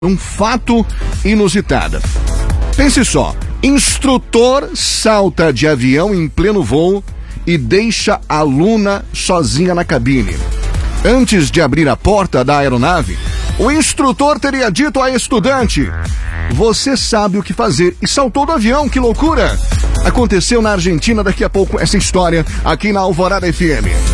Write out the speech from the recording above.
Um fato inusitado. Pense só, instrutor salta de avião em pleno voo e deixa a aluna sozinha na cabine. Antes de abrir a porta da aeronave, o instrutor teria dito à estudante: "Você sabe o que fazer", e saltou do avião. Que loucura! Aconteceu na Argentina. Daqui a pouco essa história aqui na Alvorada FM.